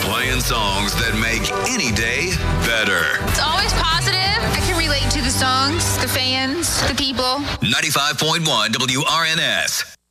Playing songs that make any day better. It's always positive. I can relate to the songs, the fans, the people. 95.1 WRNS.